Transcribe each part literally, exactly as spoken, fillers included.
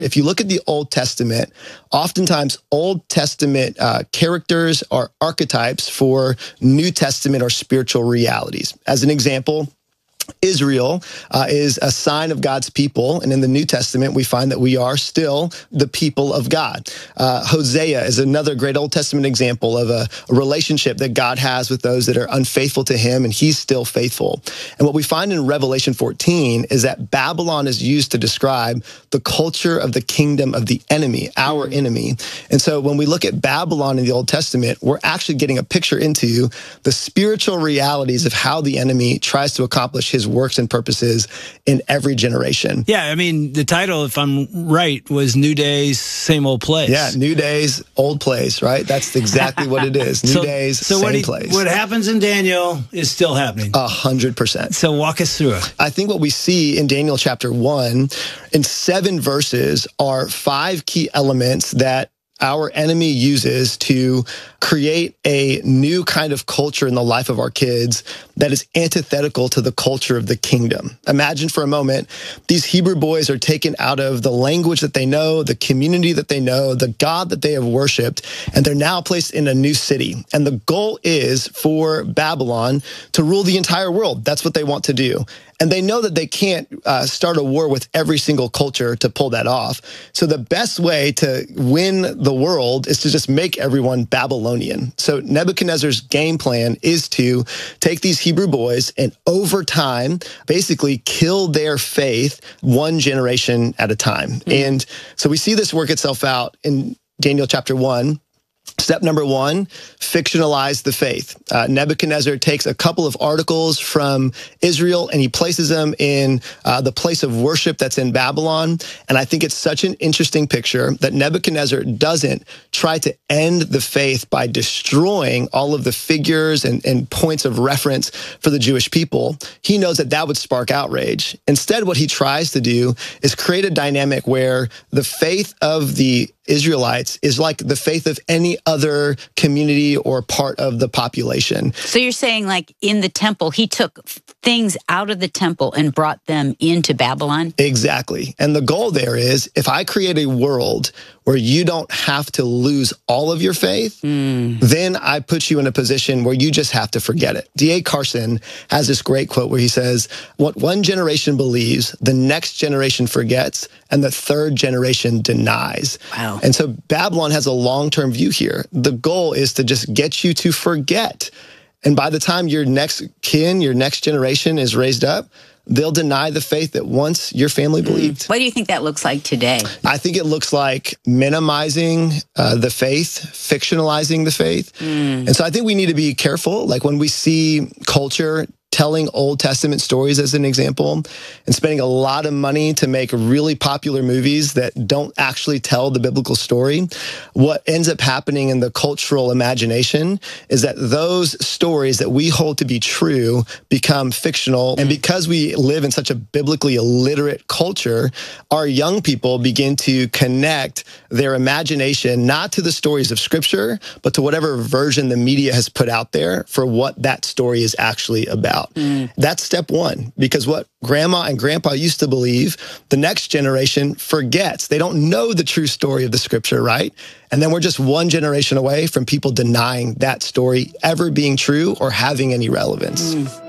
If you look at the Old Testament, oftentimes Old Testament uh, characters are archetypes for New Testament or spiritual realities. As an example, Israel uh, is a sign of God's people. And in the New Testament, we find that we are still the people of God. Uh, Hosea is another great Old Testament example of a, a relationship that God has with those that are unfaithful to him, and he's still faithful. And what we find in Revelation fourteen is that Babylon is used to describe the culture of the kingdom of the enemy, our enemy. And so when we look at Babylon in the Old Testament, we're actually getting a picture into the spiritual realities of how the enemy tries to accomplish his works and purposes in every generation. Yeah, I mean, the title, if I'm right, was New Days, Same Old Place. Yeah, New Days, Old Place, right? That's exactly what it is. New so, Days, so same what he, place. What happens in Daniel is still happening. A hundred percent. So walk us through it. I think what we see in Daniel chapter one, in seven verses, are five key elements that our enemy uses to create a new kind of culture in the life of our kids that is antithetical to the culture of the kingdom. Imagine for a moment, these Hebrew boys are taken out of the language that they know, the community that they know, the God that they have worshiped, and they're now placed in a new city. And the goal is for Babylon to rule the entire world. That's what they want to do. And they know that they can't uh, start a war with every single culture to pull that off. So the best way to win the world is to just make everyone Babylonian. So Nebuchadnezzar's game plan is to take these Hebrew boys and over time, basically kill their faith one generation at a time. Mm. And so we see this work itself out in Daniel chapter one. Step number one, fictionalize the faith. Uh, Nebuchadnezzar takes a couple of articles from Israel and he places them in uh, the place of worship that's in Babylon. And I think it's such an interesting picture that Nebuchadnezzar doesn't try to end the faith by destroying all of the figures and, and points of reference for the Jewish people. He knows that that would spark outrage. Instead, what he tries to do is create a dynamic where the faith of the Israelites is like the faith of any other community or part of the population. So you're saying, like, in the temple, he took things out of the temple and brought them into Babylon? Exactly. And the goal there is, if I create a world where you don't have to lose all of your faith, mm. then I put you in a position where you just have to forget it. D A Carson has this great quote where he says, what one generation believes, the next generation forgets, and the third generation denies. Wow. And so Babylon has a long-term view here. The goal is to just get you to forget. And by the time your next kin, your next generation is raised up, they'll deny the faith that once your family believed. What do you think that looks like today? I think it looks like minimizing uh, the faith, fictionalizing the faith. Mm. And so I think we need to be careful. Like when we see culture telling Old Testament stories as an example and spending a lot of money to make really popular movies that don't actually tell the biblical story, what ends up happening in the cultural imagination is that those stories that we hold to be true become fictional. And because we live in such a biblically illiterate culture, our young people begin to connect their imagination not to the stories of Scripture, but to whatever version the media has put out there for what that story is actually about. Mm. That's step one, because what grandma and grandpa used to believe, the next generation forgets. They don't know the true story of the Scripture, right? And then we're just one generation away from people denying that story ever being true or having any relevance. Mm.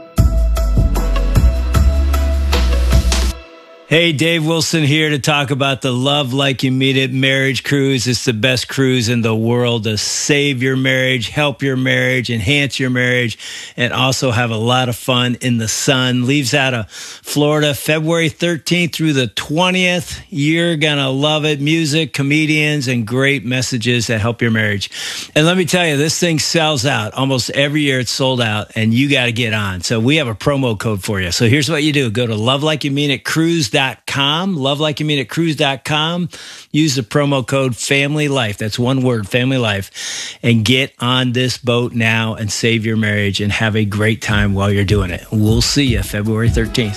Hey, Dave Wilson here to talk about the Love Like You Mean It marriage cruise. It's the best cruise in the world to save your marriage, help your marriage, enhance your marriage, and also have a lot of fun in the sun. Leaves out of Florida February thirteenth through the twentieth. You're going to love it. Music, comedians, and great messages that help your marriage. And let me tell you, this thing sells out. Almost every year it's sold out, and you got to get on. So we have a promo code for you. So here's what you do. Go to love like you mean it cruise dot com, love like you mean it cruise dot com. Use the promo code Family Life. That's one word, Family Life, and get on this boat now and save your marriage and have a great time while you're doing it. We'll see you February thirteenth.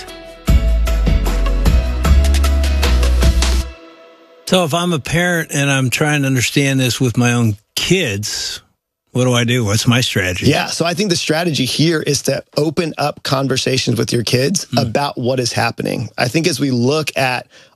So if I'm a parent and I'm trying to understand this with my own kids, what do I do? What's my strategy? Yeah, so I think the strategy here is to open up conversations with your kids mm. about what is happening. I think as we look at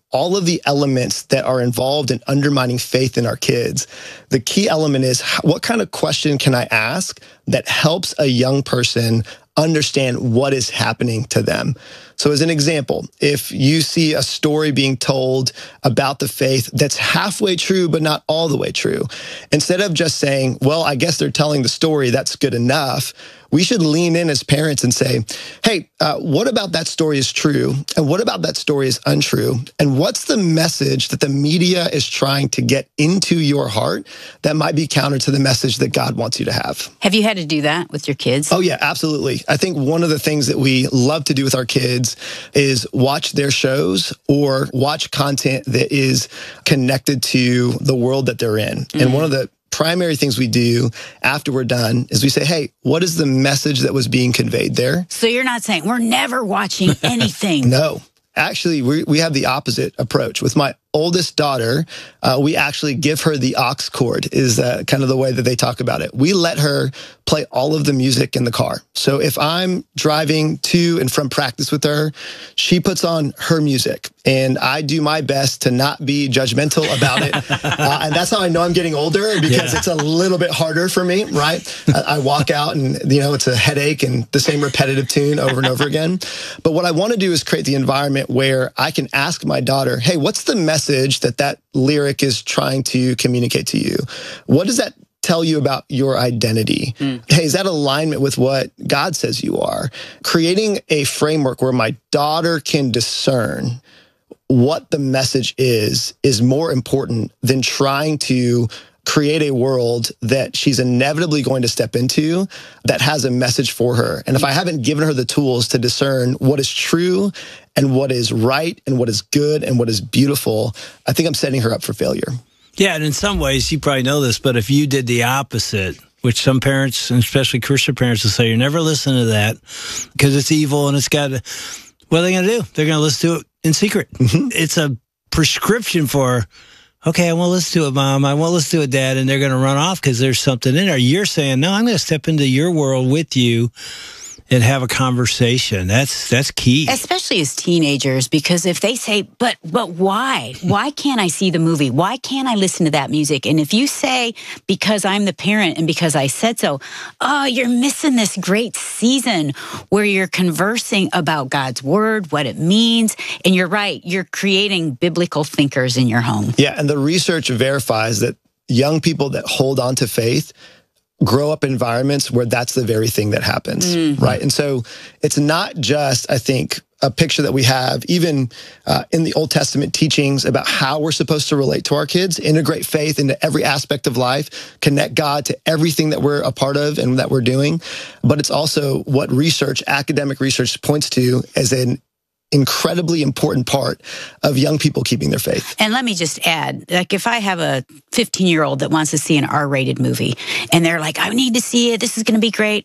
all of the elements that are involved in undermining faith in our kids, the key element is what kind of question can I ask that helps a young person understand what is happening to them? So as an example, if you see a story being told about the faith that's halfway true, but not all the way true, instead of just saying, well, I guess they're telling the story, that's good enough, we should lean in as parents and say, hey, uh, what about that story is true? And what about that story is untrue? And what's the message that the media is trying to get into your heart that might be counter to the message that God wants you to have? Have you had to do that with your kids? Oh, yeah, absolutely. I think one of the things that we love to do with our kids is watch their shows or watch content that is connected to the world that they're in. Mm-hmm. And one of the primary things we do after we're done is we say, hey, what is the message that was being conveyed there? So you're not saying we're never watching anything. No. Actually, we we have the opposite approach. With my oldest daughter, uh, we actually give her the aux cord, is uh, kind of the way that they talk about it. We let her play all of the music in the car. So if I'm driving to and from practice with her, she puts on her music. And I do my best to not be judgmental about it. uh, and that's how I know I'm getting older, because yeah. it's a little bit harder for me, right? I, I walk out and, you know, it's a headache and the same repetitive tune over and over again. But what I want to do is create the environment where I can ask my daughter, hey, what's the message that that lyric is trying to communicate to you? What does that tell you about your identity? Mm. Hey, is that alignment with what God says you are? Creating a framework where my daughter can discern what the message is, is more important than trying to create a world that she's inevitably going to step into that has a message for her. And if I haven't given her the tools to discern what is true and what is right and what is good and what is beautiful, I think I'm setting her up for failure. Yeah, and in some ways, you probably know this, but if you did the opposite, which some parents, and especially Christian parents, will say, you're never listening to that because it's evil and it's got, what are they going to do? They're going to listen to it in secret. Mm-hmm. It's a prescription for, okay, I won't listen to it, Mom. I won't listen to it, Dad. And they're going to run off because there's something in there. You're saying, no, I'm going to step into your world with you and have a conversation. That's that's key. Especially as teenagers, because if they say, but but why? Why can't I see the movie? Why can't I listen to that music? And if you say, because I'm the parent and because I said so, oh, you're missing this great season where you're conversing about God's word, what it means. And you're right, you're creating biblical thinkers in your home. Yeah, and the research verifies that young people that hold on to faith grow up in environments where that's the very thing that happens, mm. right? And so it's not just, I think, a picture that we have, even uh, in the Old Testament teachings about how we're supposed to relate to our kids, integrate faith into every aspect of life, connect God to everything that we're a part of and that we're doing. But it's also what research, academic research, points to as an incredibly important part of young people keeping their faith. And let me just add, like if I have a fifteen-year-old that wants to see an R-rated movie and they're like, I need to see it, this is going to be great,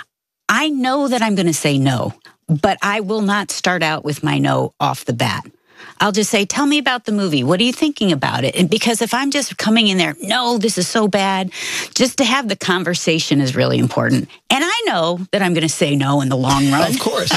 I know that I'm going to say no, but I will not start out with my no off the bat. I'll just say, tell me about the movie. What are you thinking about it? And because if I'm just coming in there, no, this is so bad, just to have the conversation is really important. And I know that I'm going to say no in the long run. Of course.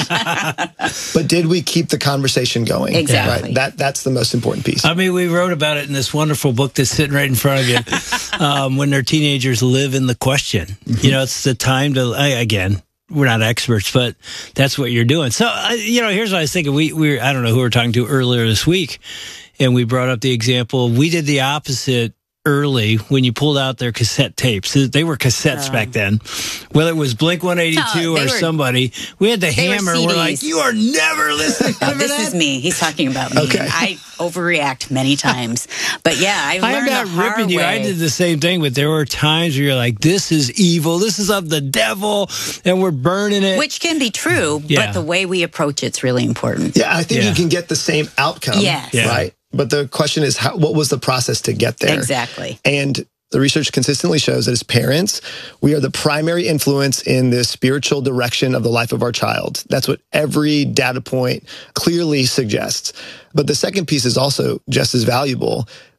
But did we keep the conversation going? Exactly. Right? That, that's the most important piece. I mean, we wrote about it in this wonderful book that's sitting right in front of you. um, when their teenagers live in the question. Mm-hmm. You know, it's the time to, again, we're not experts, but that's what you're doing. So, uh, you know, here's what I was thinking. We, we, I don't know who we were talking to earlier this week, and we brought up the example. We did the opposite early when you pulled out their cassette tapes. They were cassettes uh, back then. Whether it was Blink one eighty-two no, or were, hammer, we had the hammer. We're like, you are never listening to no, this that. is me. He's talking about me. Okay. I overreact many times. But yeah, I learned I'm not the hard ripping you. way. I did the same thing, but there were times where you're like, this is evil. This is of the devil, and we're burning it. Which can be true, yeah. but the way we approach it's really important. Yeah, I think yeah. you can get the same outcome. Yes. Yeah. Right? But the question is, how, what was the process to get there? Exactly. And the research consistently shows that as parents, we are the primary influence in the spiritual direction of the life of our child. That's what every data point clearly suggests. But the second piece is also just as valuable.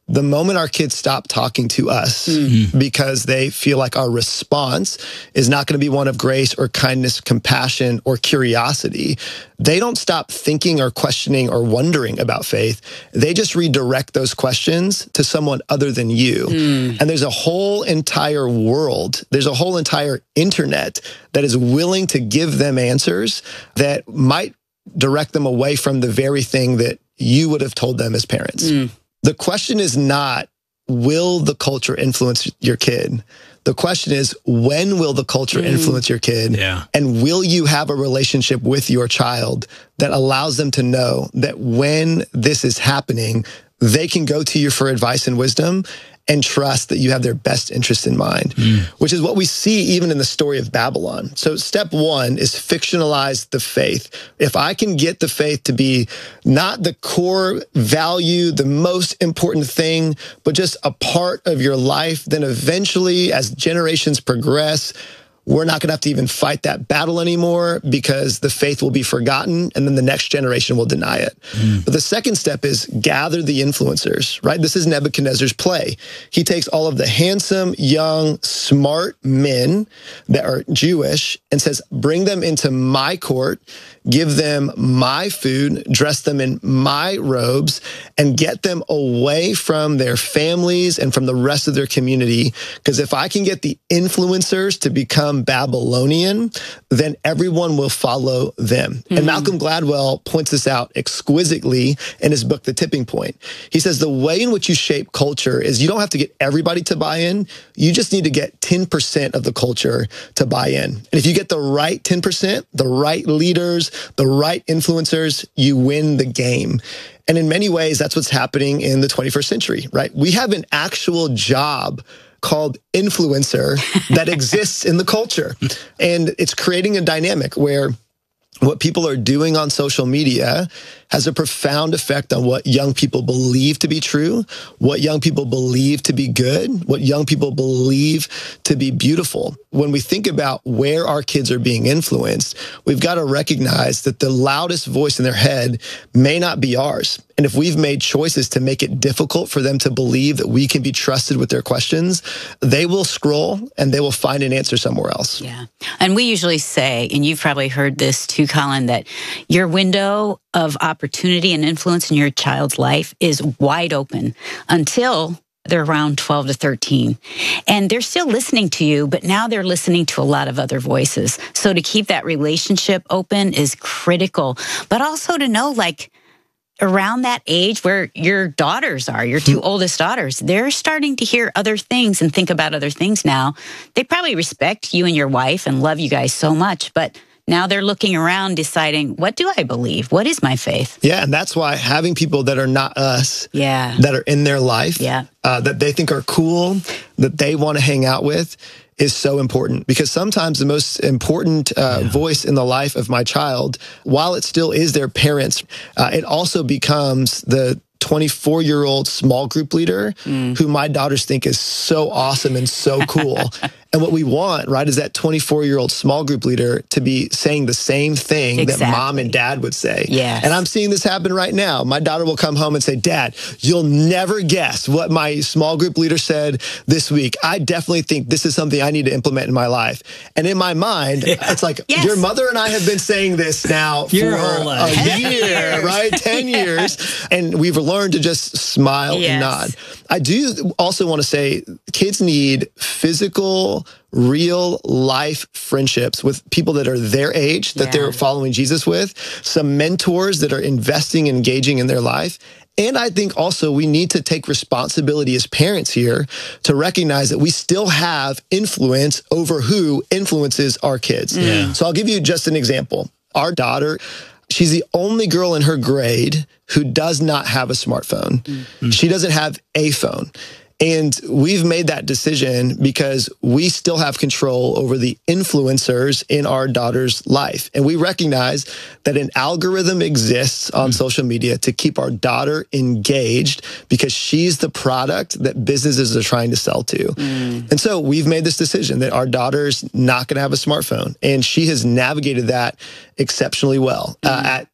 the moment our kids stop talking to us mm-hmm. because they feel like our response is not going to be one of grace or kindness, compassion, or curiosity, they don't stop thinking or questioning or wondering about faith. They just redirect those questions to someone other than you. Mm. And there's a whole entire world, there's a whole entire internet that is willing to give them answers that might direct them away from the very thing that you would have told them as parents. Mm. The question is not, will the culture influence your kid? The question is, when will the culture mm. influence your kid? Yeah. And will you have a relationship with your child that allows them to know that when this is happening, they can go to you for advice and wisdom and trust that you have their best interest in mind, mm. which is what we see even in the story of Babylon. So step one is fictionalize the faith. If I can get the faith to be not the core value, the most important thing, but just a part of your life, then eventually as generations progress, we're not going to have to even fight that battle anymore because the faith will be forgotten and then the next generation will deny it. Mm. But the second step is gather the influencers, right? This is Nebuchadnezzar's play. He takes all of the handsome, young, smart men that are Jewish and says, bring them into my court, give them my food, dress them in my robes, and get them away from their families and from the rest of their community. Because if I can get the influencers to become Babylonian, then everyone will follow them. Mm-hmm. And Malcolm Gladwell points this out exquisitely in his book, The Tipping Point. He says the way in which you shape culture is you don't have to get everybody to buy in. You just need to get ten percent of the culture to buy in. And if you get the right ten percent, the right leaders, the right influencers, you win the game. And in many ways, that's what's happening in the twenty-first century, right? We have an actual job called influencer that exists in the culture. And it's creating a dynamic where what people are doing on social media has a profound effect on what young people believe to be true, what young people believe to be good, what young people believe to be beautiful. When we think about where our kids are being influenced, we've got to recognize that the loudest voice in their head may not be ours. And if we've made choices to make it difficult for them to believe that we can be trusted with their questions, they will scroll and they will find an answer somewhere else. Yeah. And we usually say, and you've probably heard this too, Colin, that your window of opportunity and influence in your child's life is wide open until they're around twelve to thirteen. And they're still listening to you, but now they're listening to a lot of other voices. So to keep that relationship open is critical, but also to know, like, around that age where your daughters are, your two oldest daughters, they're starting to hear other things and think about other things now. They probably respect you and your wife and love you guys so much, but now they're looking around deciding, what do I believe? What is my faith? Yeah, and that's why having people that are not us, yeah, that are in their life, yeah, uh, that they think are cool, that they want to hang out with, is so important. Because sometimes the most important uh, yeah. voice in the life of my child, while it still is their parents, uh, it also becomes the twenty-four-year-old small group leader mm. who my daughters think is so awesome and so cool. And what we want, right, is that twenty-four-year-old small group leader to be saying the same thing exactly. that mom and dad would say. Yes. And I'm seeing this happen right now. My daughter will come home and say, Dad, you'll never guess what my small group leader said this week. I definitely think this is something I need to implement in my life. And in my mind, yeah. it's like, yes. your mother and I have been saying this now for Your a year, years. right? ten yes. years. And we've learned to just smile yes. and nod. I do also want to say kids need physical, real life friendships with people that are their age, that yeah. they're following Jesus with, some mentors that are investing, engaging in their life. And I think also we need to take responsibility as parents here to recognize that we still have influence over who influences our kids. Yeah. So I'll give you just an example. Our daughter, she's the only girl in her grade who does not have a smartphone. Mm-hmm. She doesn't have a phone. And we've made that decision because we still have control over the influencers in our daughter's life. And we recognize that an algorithm exists on mm. social media to keep our daughter engaged because she's the product that businesses are trying to sell to. Mm. And so we've made this decision that our daughter's not going to have a smartphone. And she has navigated that exceptionally well. Mm. Uh, at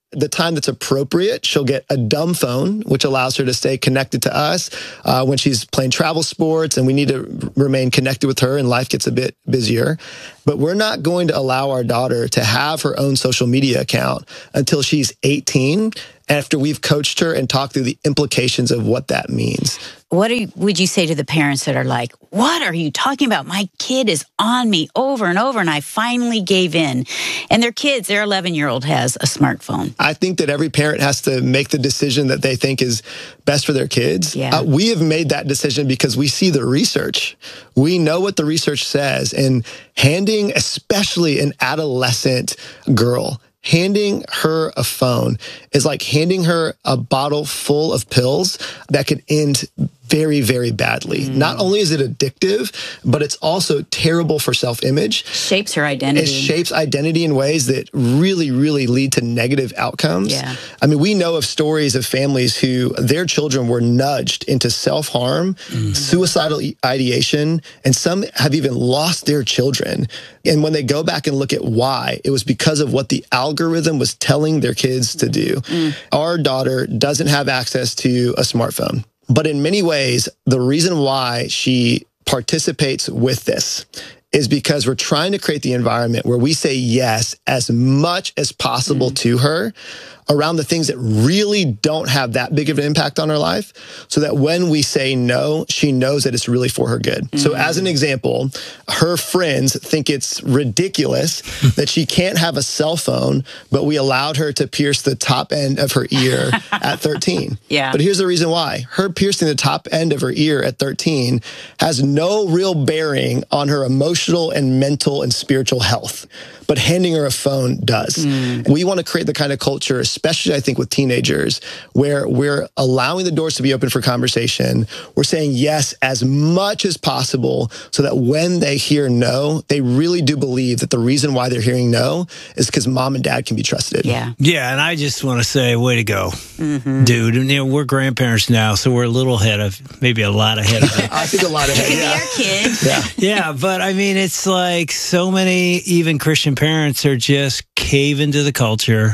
the time that's appropriate, she'll get a dumb phone, which allows her to stay connected to us uh, when she's playing travel sports and we need to remain connected with her and life gets a bit busier. But we're not going to allow our daughter to have her own social media account until she's eighteen, after we've coached her and talked through the implications of what that means. What are you, would you say to the parents that are like, what are you talking about? My kid is on me over and over, and I finally gave in. And their kids, their eleven-year-old has a smartphone. I think that every parent has to make the decision that they think is best for their kids. Yeah. Uh, we have made that decision because we see the research. We know what the research says. And handing, especially an adolescent girl, handing her a phone is like handing her a bottle full of pills that could end very, very badly. Mm. Not only is it addictive, but it's also terrible for self-image. Shapes her identity. It shapes identity in ways that really, really lead to negative outcomes. Yeah. I mean, we know of stories of families who their children were nudged into self-harm, mm. suicidal ideation, and some have even lost their children. And when they go back and look at why, it was because of what the algorithm was telling their kids to do. Mm. Our daughter doesn't have access to a smartphone. But in many ways, the reason why she participates with this is because we're trying to create the environment where we say yes as much as possible mm. to her around the things that really don't have that big of an impact on her life, so that when we say no, she knows that it's really for her good. Mm. So as an example, her friends think it's ridiculous that she can't have a cell phone, but we allowed her to pierce the top end of her ear at thirteen. Yeah. But here's the reason why. Her piercing the top end of her ear at thirteen has no real bearing on her emotional and mental and spiritual health. But handing her a phone does. Mm. We want to create the kind of culture, especially I think with teenagers, where we're allowing the doors to be open for conversation. We're saying yes as much as possible so that when they hear no, they really do believe that the reason why they're hearing no is because mom and dad can be trusted. Yeah. Yeah, and I just want to say, way to go, mm-hmm. dude. And, you know, we're grandparents now, so we're a little ahead of, maybe a lot ahead of it. I think a lot ahead. It could Yeah. be our kids. Yeah. Yeah, but I mean, it's like so many even Christian parents are just caving to the culture,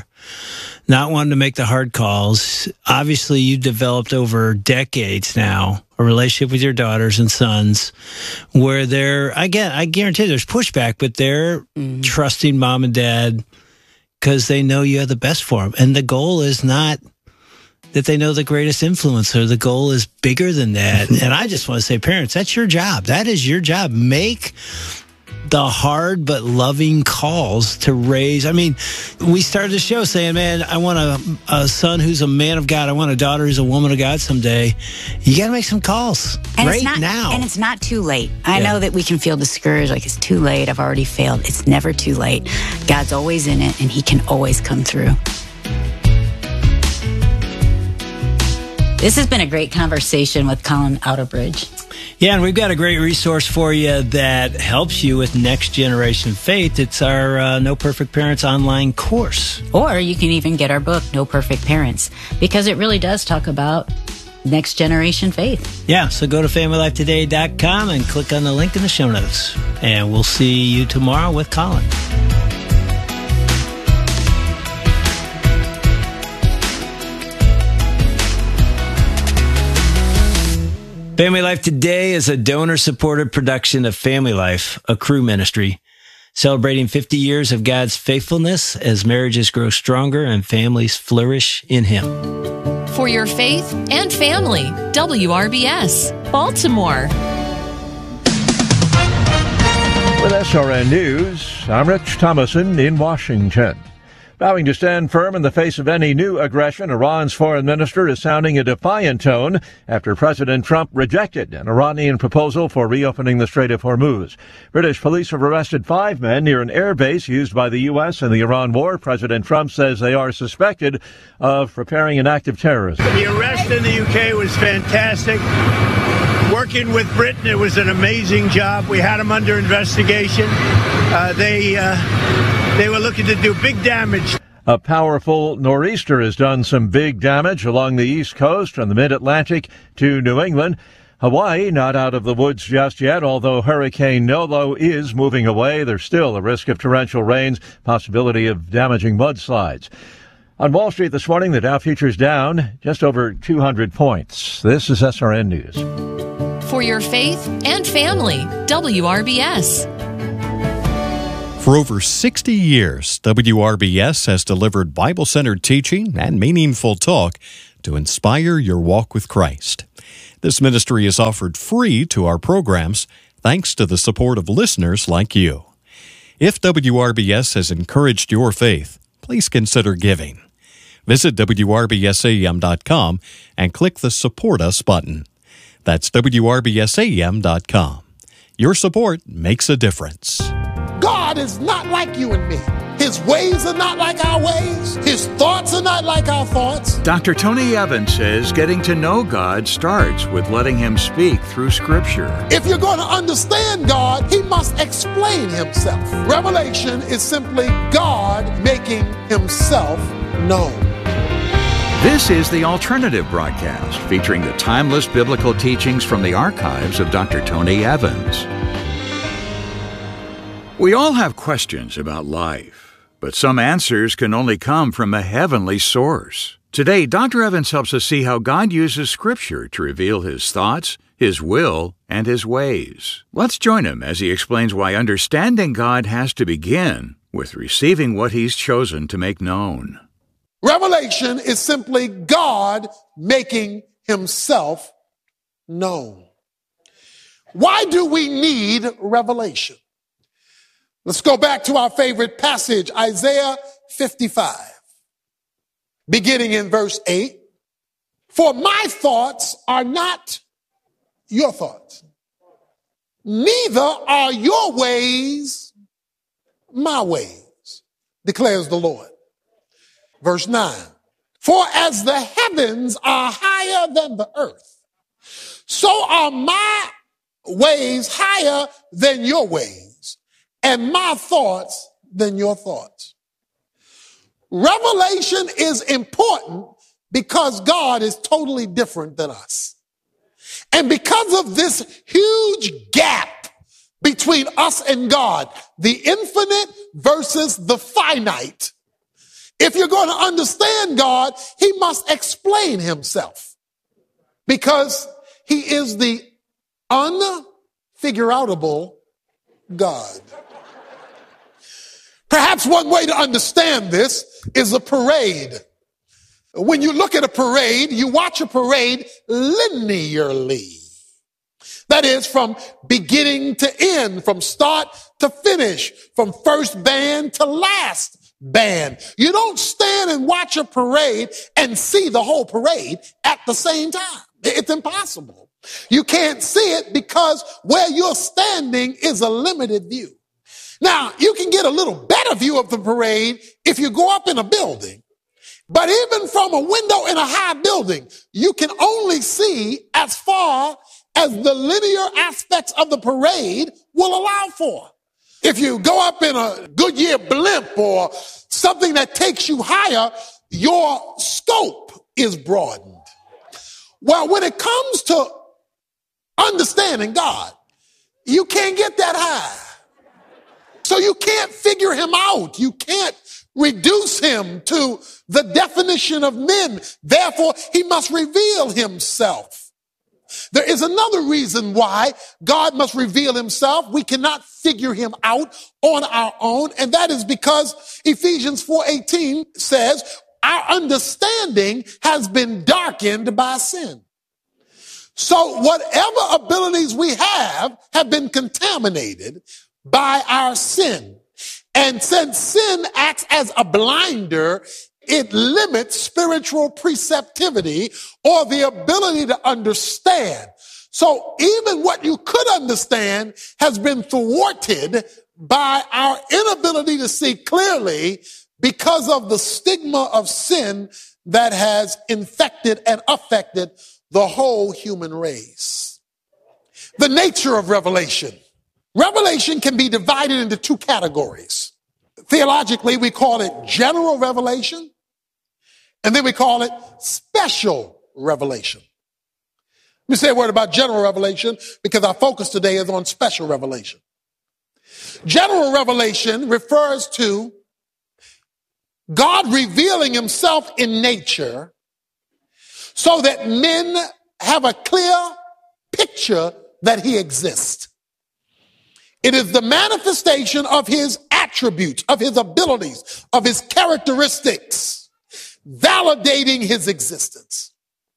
not wanting to make the hard calls. Obviously, you've developed over decades now a relationship with your daughters and sons where they're, again, I guarantee there's pushback, but they're mm. trusting mom and dad because they know you have the best for them. And the goal is not that they know the greatest influencer. The goal is bigger than that. And I just want to say, parents, that's your job. That is your job. Make the hard but loving calls to raise. I mean, we started the show saying, man, I want a, a son who's a man of God. I want a daughter who's a woman of God someday. You got to make some calls and right it's not, now. And it's not too late. I Yeah. know that we can feel discouraged, like it's too late. I've already failed. It's never too late. God's always in it, and he can always come through. This has been a great conversation with Colin Outerbridge. Yeah, and we've got a great resource for you that helps you with Next Generation Faith. It's our uh, No Perfect Parents online course. Or you can even get our book, No Perfect Parents, because it really does talk about next generation faith. Yeah, so go to family life today dot com and click on the link in the show notes. And we'll see you tomorrow with Colin. Family Life Today is a donor-supported production of Family Life, a Cru ministry, celebrating fifty years of God's faithfulness as marriages grow stronger and families flourish in Him. For your faith and family, W R B S, Baltimore. With S R N News, I'm Rich Thomason in Washington. Vowing to stand firm in the face of any new aggression, Iran's foreign minister is sounding a defiant tone after President Trump rejected an Iranian proposal for reopening the Strait of Hormuz. British police have arrested five men near an airbase used by the U S in the Iran war. President Trump says they are suspected of preparing an act of terrorism. The arrest in the U K was fantastic. Working with Britain, it was an amazing job. We had them under investigation. Uh, they... Uh, They were looking to do big damage. A powerful nor'easter has done some big damage along the East Coast from the mid-Atlantic to New England. Hawaii not out of the woods just yet, although Hurricane Nolo is moving away. There's still a risk of torrential rains, possibility of damaging mudslides. On Wall Street this morning, the Dow futures down just over two hundred points. This is S R N News. For your faith and family, W R B S. For over sixty years, W R B S has delivered Bible-centered teaching and meaningful talk to inspire your walk with Christ. This ministry is offered free to our programs thanks to the support of listeners like you. If W R B S has encouraged your faith, please consider giving. Visit W R B S A M dot com and click the Support Us button. That's W R B S A M dot com. Your support makes a difference. God is not like you and me. His ways are not like our ways. His thoughts are not like our thoughts. Doctor Tony Evans says getting to know God starts with letting Him speak through Scripture. If you're going to understand God, He must explain Himself. Revelation is simply God making Himself known. This is the Alternative Broadcast, featuring the timeless biblical teachings from the archives of Doctor Tony Evans. We all have questions about life, but some answers can only come from a heavenly source. Today, Doctor Evans helps us see how God uses Scripture to reveal His thoughts, His will, and His ways. Let's join him as he explains why understanding God has to begin with receiving what He's chosen to make known. Revelation is simply God making Himself known. Why do we need revelation? Let's go back to our favorite passage, Isaiah fifty-five, beginning in verse eight. For my thoughts are not your thoughts, neither are your ways my ways, declares the Lord. Verse nine, for as the heavens are higher than the earth, so are my ways higher than your ways, and my thoughts than your thoughts. Revelation is important because God is totally different than us. And because of this huge gap between us and God, the infinite versus the finite, if you're going to understand God, He must explain Himself because He is the unfigure-outable God. Perhaps one way to understand this is a parade. When you look at a parade, you watch a parade linearly. That is, from beginning to end, from start to finish, from first band to last band. You don't stand and watch a parade and see the whole parade at the same time. It's impossible. You can't see it because where you're standing is a limited view. Now, you can get a little better view of the parade if you go up in a building. But even from a window in a high building, you can only see as far as the linear aspects of the parade will allow for. If you go up in a Goodyear blimp or something that takes you higher, your scope is broadened. Well, when it comes to understanding God, you can't get that high. So you can't figure Him out. You can't reduce Him to the definition of men. Therefore, He must reveal Himself. There is another reason why God must reveal Himself. We cannot figure Him out on our own, and that is because Ephesians four eighteen says, our understanding has been darkened by sin. So whatever abilities we have have been contaminated by our sin. And since sin acts as a blinder, it limits spiritual perceptivity or the ability to understand. So even what you could understand has been thwarted by our inability to see clearly because of the stigma of sin that has infected and affected the whole human race. The nature of revelation. Revelation can be divided into two categories. Theologically, we call it general revelation, and then we call it special revelation. Let me say a word about general revelation because our focus today is on special revelation. General revelation refers to God revealing himself in nature so that men have a clear picture that he exists. It is the manifestation of his attributes, of his abilities, of his characteristics, validating his existence.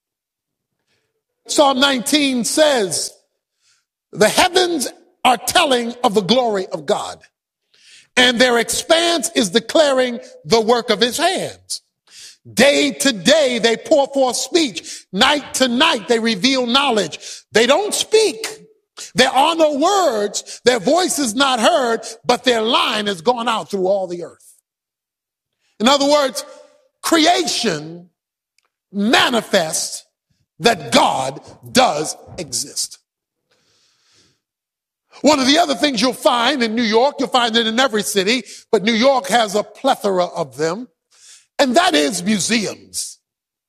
Psalm nineteen says, the heavens are telling of the glory of God, and their expanse is declaring the work of his hands. Day to day, they pour forth speech. Night to night, they reveal knowledge. They don't speak. There are no words. Their voice is not heard, but their line has gone out through all the earth. In other words, creation manifests that God does exist. One of the other things you'll find in New York, you'll find it in every city, but New York has a plethora of them, and that is museums.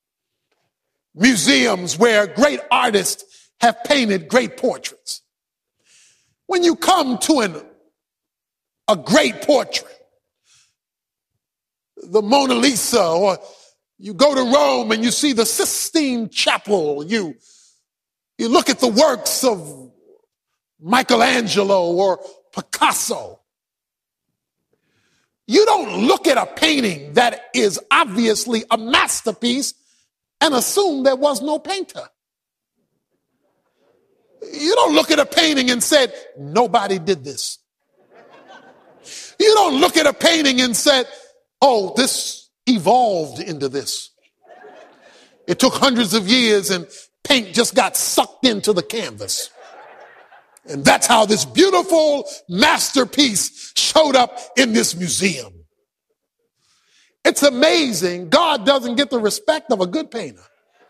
Museums where great artists have painted great portraits. When you come to an, a great portrait, the Mona Lisa, or you go to Rome and you see the Sistine Chapel, you, you look at the works of Michelangelo or Picasso. You don't look at a painting that is obviously a masterpiece and assume there was no painter. You don't look at a painting and said, nobody did this. You don't look at a painting and said, oh, this evolved into this. It took hundreds of years and paint just got sucked into the canvas. And that's how this beautiful masterpiece showed up in this museum. It's amazing. God doesn't get the respect of a good painter.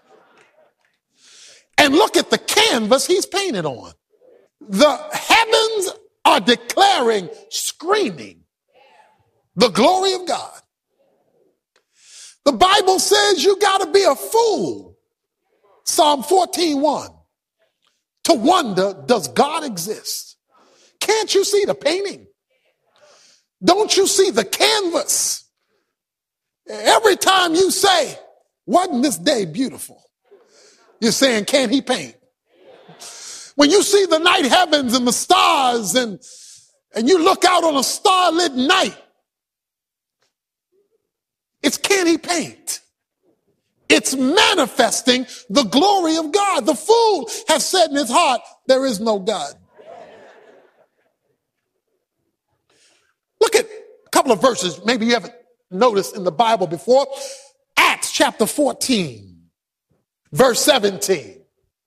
And look at the canvas he's painted on. The heavens are declaring, screaming, the glory of God. The Bible says you got to be a fool, Psalm fourteen one, to wonder, does God exist? Can't you see the painting? Don't you see the canvas? Every time you say, wasn't this day beautiful? You're saying, can he paint? When you see the night heavens and the stars and, and you look out on a starlit night, it's can he paint? It's manifesting the glory of God. The fool has said in his heart, there is no God. Look at a couple of verses maybe you haven't noticed in the Bible before. Acts chapter fourteen. Verse seventeen.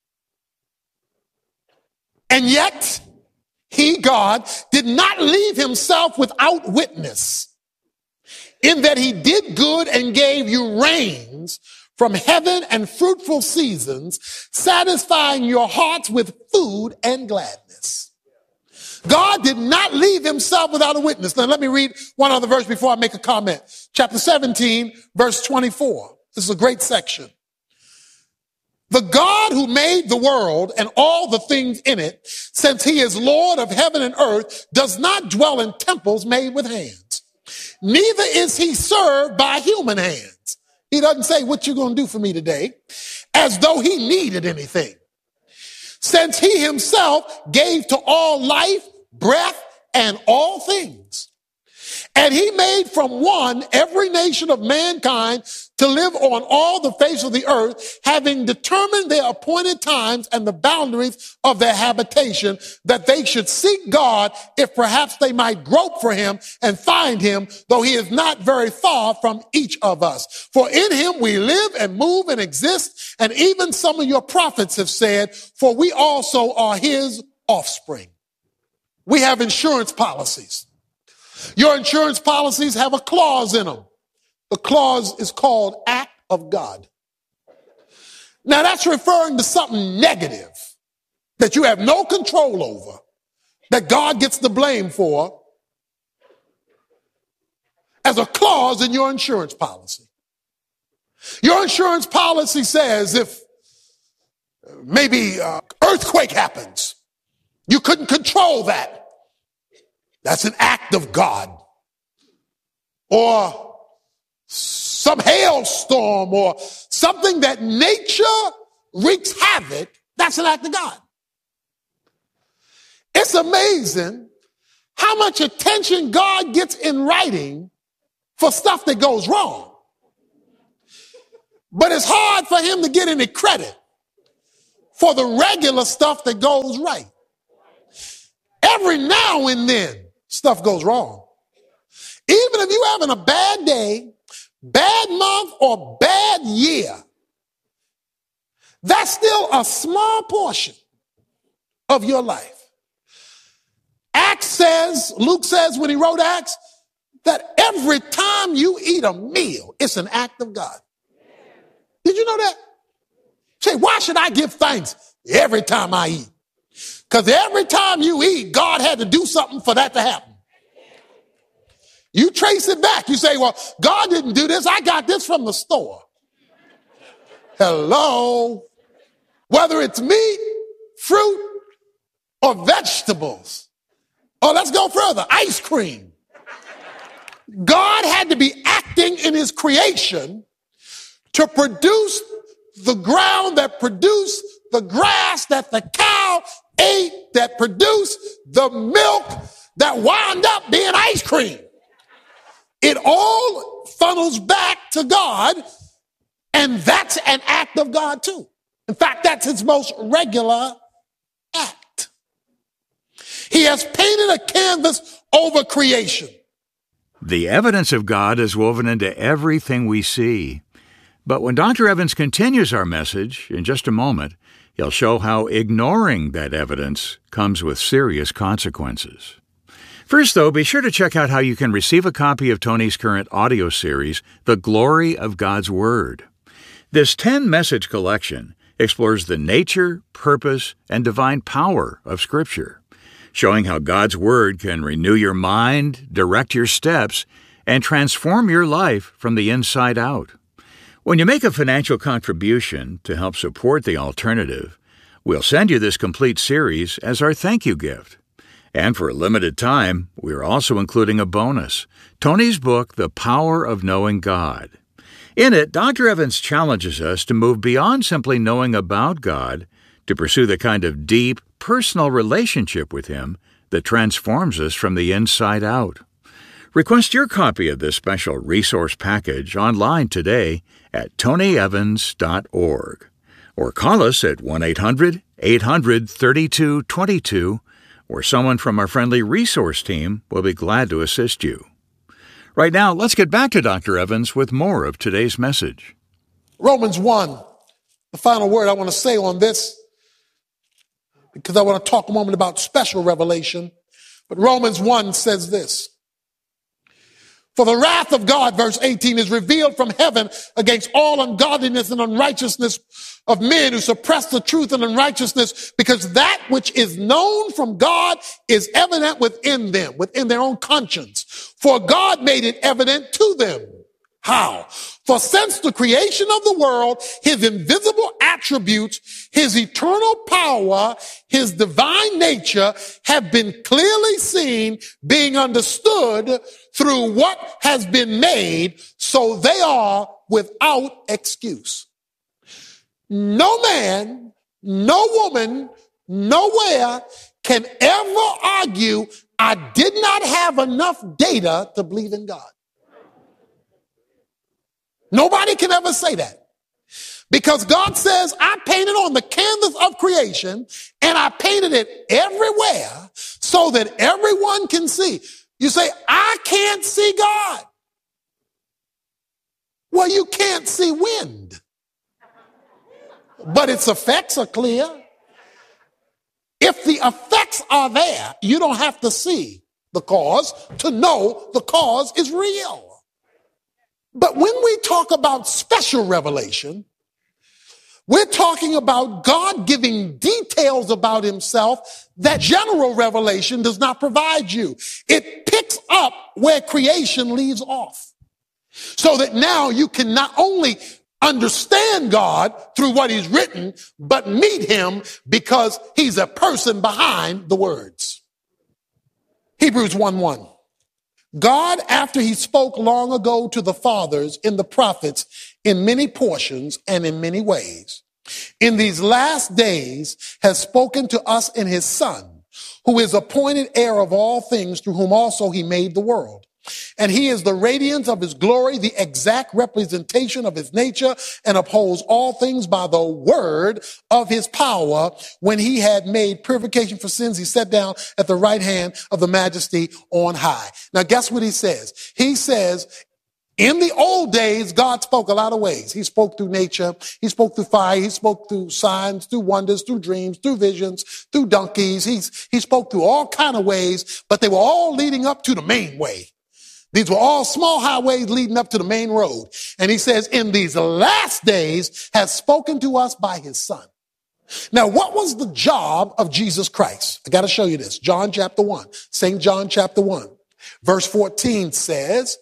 And yet, he, God, did not leave himself without witness, in that he did good and gave you rains from heaven and fruitful seasons, satisfying your hearts with food and gladness. God did not leave himself without a witness. Now, let me read one other verse before I make a comment. Chapter seventeen, verse twenty-four. This is a great section. The God who made the world and all the things in it, since he is Lord of heaven and earth, does not dwell in temples made with hands. Neither is he served by human hands. He doesn't say, what you going to do for me today? As though he needed anything. Since he himself gave to all life, breath, and all things. And he made from one every nation of mankind to live on all the face of the earth, having determined their appointed times and the boundaries of their habitation, that they should seek God, if perhaps they might grope for him and find him, though he is not very far from each of us. For in him we live and move and exist, and even some of your prophets have said, for we also are his offspring. We have insurance policies. Your insurance policies have a clause in them. The clause is called act of God. Now that's referring to something negative that you have no control over, that God gets the blame for, as a clause in your insurance policy. Your insurance policy says if maybe an earthquake happens, you couldn't control that. That's an act of God. Or some hailstorm or something that nature wreaks havoc, that's an act of God. It's amazing how much attention God gets in writing for stuff that goes wrong. But it's hard for him to get any credit for the regular stuff that goes right. Every now and then, stuff goes wrong. Even if you're having a bad day, bad month, or bad year, that's still a small portion of your life. Acts says, Luke says when he wrote Acts, that every time you eat a meal, it's an act of God. Did you know that? Say, why should I give thanks every time I eat? Because every time you eat, God had to do something for that to happen. You trace it back. You say, well, God didn't do this. I got this from the store. Hello. Whether it's meat, fruit, or vegetables. Oh, let's go further. Ice cream. God had to be acting in his creation to produce the ground that produced the grass that the cow ate, that produced the milk that wound up being ice cream. It all funnels back to God, and that's an act of God too. In fact, that's his most regular act. He has painted a canvas over creation. The evidence of God is woven into everything we see. But when Doctor Evans continues our message in just a moment, he'll show how ignoring that evidence comes with serious consequences. First, though, be sure to check out how you can receive a copy of Tony's current audio series, The Glory of God's Word. This ten-message collection explores the nature, purpose, and divine power of Scripture, showing how God's Word can renew your mind, direct your steps, and transform your life from the inside out. When you make a financial contribution to help support the alternative, we'll send you this complete series as our thank you gift. And for a limited time, we're also including a bonus, Tony's book, The Power of Knowing God. In it, Doctor Evans challenges us to move beyond simply knowing about God to pursue the kind of deep, personal relationship with Him that transforms us from the inside out. Request your copy of this special resource package online today at tony evans dot org or call us at one eight hundred eight hundred thirty-two twenty-two, where someone from our friendly resource team will be glad to assist you. Right now, let's get back to Doctor Evans with more of today's message. Romans one, the final word I want to say on this, because I want to talk a moment about special revelation. But Romans one says this: for the wrath of God, verse eighteen, is revealed from heaven against all ungodliness and unrighteousness of men who suppress the truth and unrighteousness, because that which is known from God is evident within them, within their own conscience. For God made it evident to them. How? For since the creation of the world, his invisible attributes, his eternal power, his divine nature have been clearly seen, being understood through what has been made, so they are without excuse. No man, no woman, nowhere can ever argue, I did not have enough data to believe in God. Nobody can ever say that. Because God says, I painted on the canvas of creation, and I painted it everywhere so that everyone can see. You say, I can't see God. Well, you can't see wind, but its effects are clear. If the effects are there, you don't have to see the cause to know the cause is real. But when we talk about special revelation, we're talking about God giving details about himself that general revelation does not provide you. It picks up where creation leaves off, so that now you can not only understand God through what he's written, but meet him because he's a person behind the words. Hebrews one one. God, after he spoke long ago to the fathers in the prophets in many portions and in many ways, in these last days has spoken to us in his Son, who is appointed heir of all things, through whom also he made the world. And he is the radiance of his glory, the exact representation of his nature, and upholds all things by the word of his power. When he had made purification for sins, he sat down at the right hand of the majesty on high. Now, guess what he says? He says, in the old days, God spoke a lot of ways. He spoke through nature. He spoke through fire. He spoke through signs, through wonders, through dreams, through visions, through donkeys. He's, he spoke through all kind of ways, but they were all leading up to the main way. These were all small highways leading up to the main road. And he says, in these last days has spoken to us by his Son. Now, what was the job of Jesus Christ? I got to show you this. John chapter one, Saint John chapter one, verse fourteen says,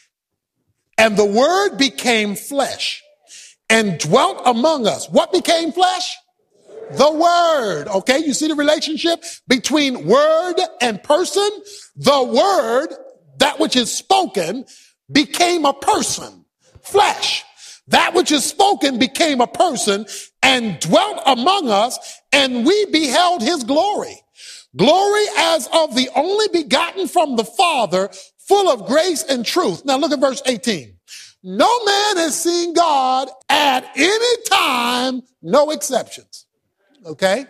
and the word became flesh and dwelt among us. What became flesh? The word. Okay, you see the relationship between word and person? The word, that which is spoken, became a person, flesh. That which is spoken became a person and dwelt among us, and we beheld his glory. Glory as of the only begotten from the Father, full of grace and truth. Now look at verse eighteen. No man has seen God at any time, no exceptions. Okay?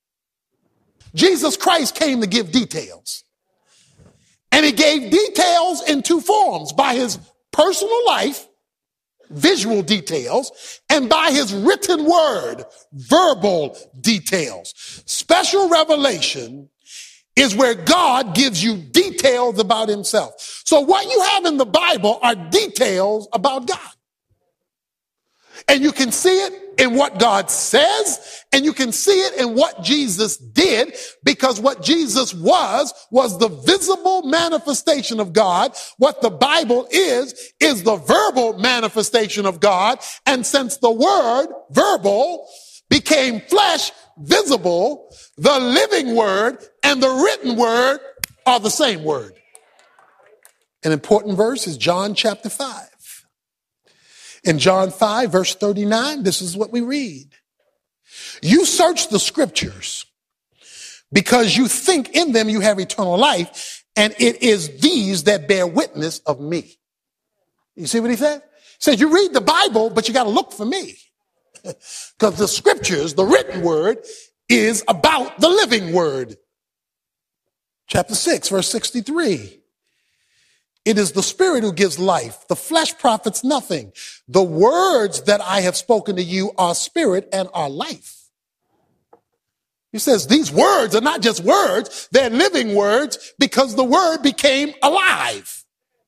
Jesus Christ came to give details. And he gave details in two forms, by his personal life, visual details, and by his written word, verbal details. Special revelation is where God gives you details about himself. So what you have in the Bible are details about God. And you can see it in what God says, and you can see it in what Jesus did, because what Jesus was, was the visible manifestation of God. What the Bible is, is the verbal manifestation of God. And since the word, verbal, became flesh, visible, the living word and the written word are the same word. An important verse is John chapter five. In John five, verse thirty-nine, this is what we read. You search the scriptures because you think in them you have eternal life, and it is these that bear witness of me. You see what he said? He says you read the Bible, but you got to look for me. Because the scriptures, the written word, is about the living word. Chapter six, verse sixty-three. It is the Spirit who gives life. The flesh profits nothing. The words that I have spoken to you are spirit and are life. He says these words are not just words, they're living words, because the word became alive.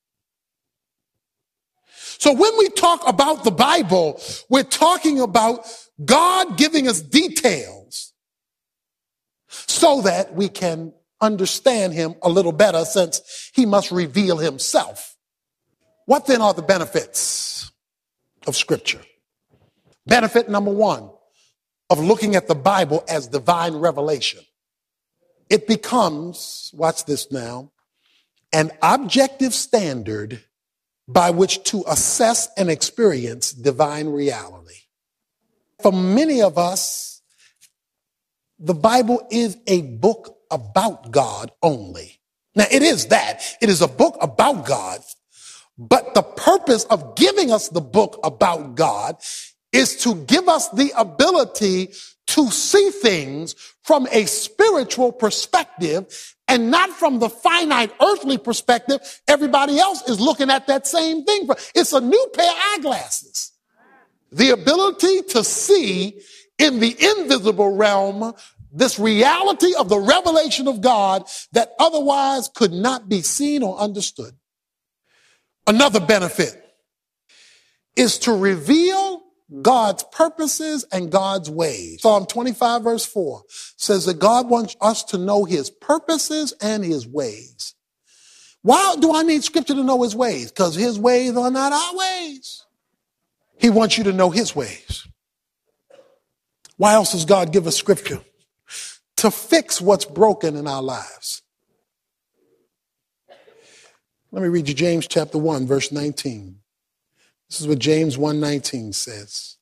So when we talk about the Bible, we're talking about God giving us details so that we can understand him a little better, since he must reveal himself. What then are the benefits of Scripture? Benefit number one of looking at the Bible as divine revelation. It becomes, watch this now, an objective standard by which to assess and experience divine reality. For many of us, the Bible is a book about God only. Now, it is that. It is a book about God, but the purpose of giving us the book about God is to give us the ability to see things from a spiritual perspective and not from the finite earthly perspective everybody else is looking at that same thing. It's a new pair of eyeglasses. The ability to see in the invisible realm this reality of the revelation of God that otherwise could not be seen or understood. Another benefit is to reveal God's purposes and God's ways. Psalm twenty-five verse four says that God wants us to know his purposes and his ways. Why do I need scripture to know his ways? Because his ways are not our ways. He wants you to know his ways. Why else does God give us scripture? To fix what's broken in our lives. Let me read you James chapter one, verse nineteen. This is what James one nineteen says.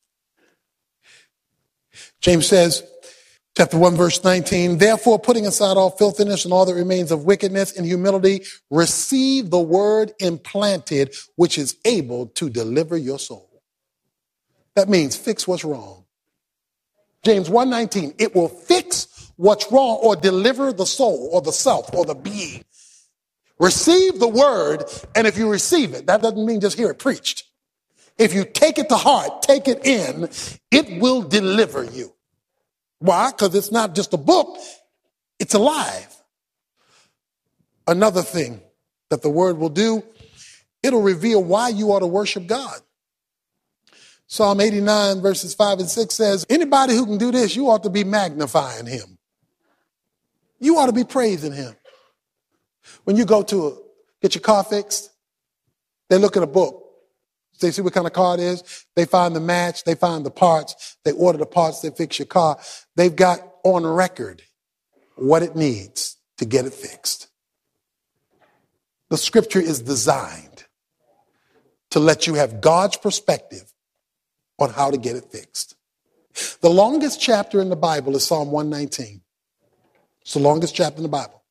James says, chapter one, verse nineteen, therefore, putting aside all filthiness and all that remains of wickedness and humility, receive the word implanted, which is able to deliver your soul. That means fix what's wrong. James one nineteen, it will fix what's wrong or deliver the soul or the self or the being. Receive the word, and if you receive it, that doesn't mean just hear it preached. If you take it to heart, take it in, it will deliver you. Why? Because it's not just a book, it's alive. Another thing that the word will do, it'll reveal why you ought to worship God. Psalm eighty-nine verses five and six says, anybody who can do this, you ought to be magnifying him. You ought to be praising him. When you go to a, get your car fixed, they look at a book. They see what kind of car it is. They find the match. They find the parts. They order the parts. They fix your car. They've got on record what it needs to get it fixed. The scripture is designed to let you have God's perspective on how to get it fixed. The longest chapter in the Bible is Psalm one nineteen. It's the longest chapter in the Bible.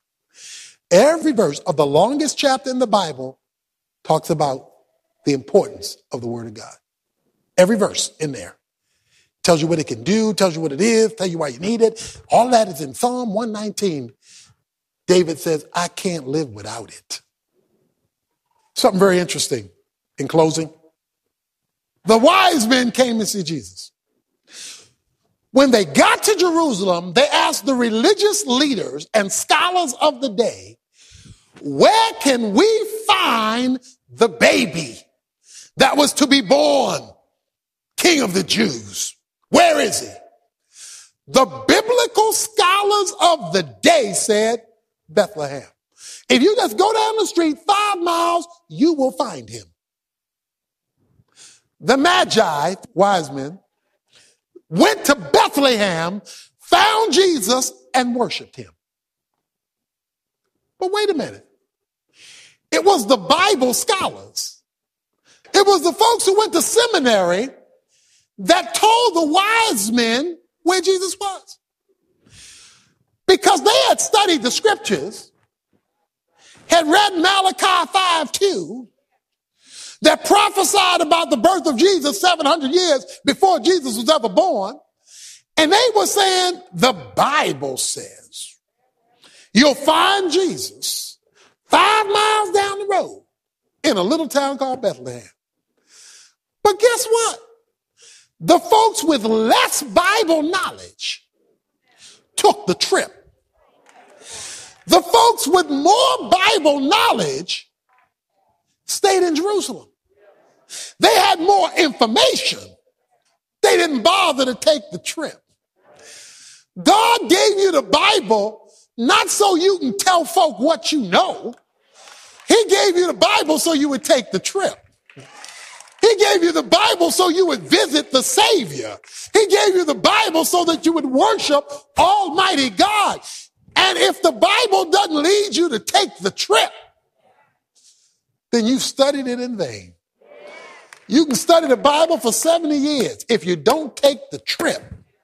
Every verse of the longest chapter in the Bible talks about the importance of the word of God. Every verse in there tells you what it can do, tells you what it is, tells you why you need it. All that is in Psalm one nineteen. David says, I can't live without it. Something very interesting in closing. The wise men came to see Jesus. When they got to Jerusalem, they asked the religious leaders and scholars of the day, where can we find the baby that was to be born King of the Jews? Where is he? The biblical scholars of the day said Bethlehem. If you just go down the street five miles, you will find him. The Magi, wise men, went to Bethlehem, found Jesus, and worshiped him. But wait a minute. It was the Bible scholars. It was the folks who went to seminary that told the wise men where Jesus was. Because they had studied the scriptures, had read Malachi five two, that prophesied about the birth of Jesus seven hundred years before Jesus was ever born. And they were saying, the Bible says, you'll find Jesus five miles down the road in a little town called Bethlehem. But guess what? The folks with less Bible knowledge took the trip. The folks with more Bible knowledge stayed in Jerusalem. They had more information. They didn't bother to take the trip. God gave you the Bible not so you can tell folk what you know. He gave you the Bible so you would take the trip. He gave you the Bible so you would visit the Savior. He gave you the Bible so that you would worship Almighty God. And if the Bible doesn't lead you to take the trip, then you've studied it in vain. You can study the Bible for seventy years. If you don't take the trip,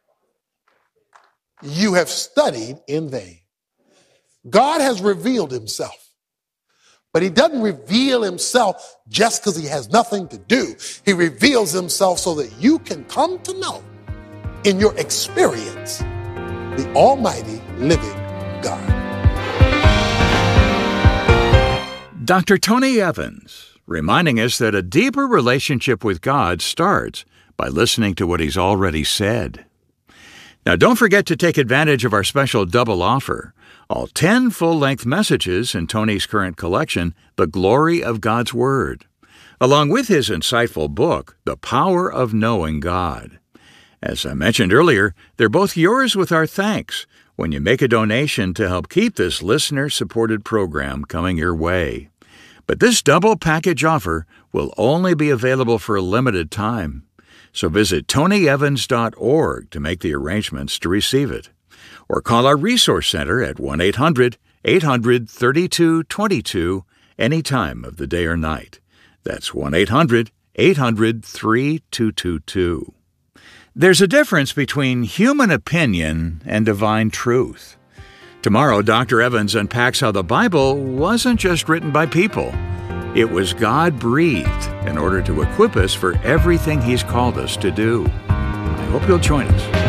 you have studied in vain. God has revealed himself, but he doesn't reveal himself just because he has nothing to do. He reveals himself so that you can come to know in your experience the almighty living God. Doctor Tony Evans, reminding us that a deeper relationship with God starts by listening to what he's already said. Now, don't forget to take advantage of our special double offer. All ten full-length messages in Tony's current collection, The Glory of God's Word, along with his insightful book, The Power of Knowing God. As I mentioned earlier, they're both yours with our thanks when you make a donation to help keep this listener-supported program coming your way. But this double package offer will only be available for a limited time. So visit tony evans dot org to make the arrangements to receive it. Or call our Resource Center at one eight hundred eight hundred thirty-two twenty-two any time of the day or night. That's one eight hundred eight hundred three two two two. There's a difference between human opinion and divine truth. Tomorrow, Doctor Evans unpacks how the Bible wasn't just written by people. It was God-breathed in order to equip us for everything He's called us to do. I hope you'll join us.